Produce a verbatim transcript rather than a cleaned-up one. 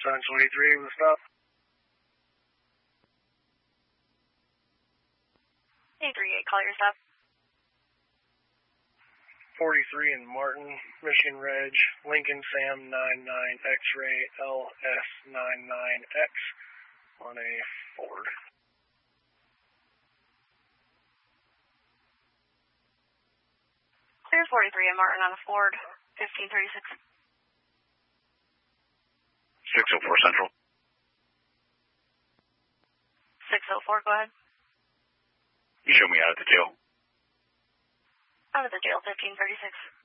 seven twenty-three with a stop. eight three eight, call your stop. forty-three in Martin, Michigan Reg, Lincoln Sam ninety-nine X-ray L S ninety-nine X on a Ford. Clear forty-three in Martin on a Ford, fifteen thirty-six. six oh four Central. six oh four, go ahead. You show me out at the jail. Out of the jail, fifteen thirty-six.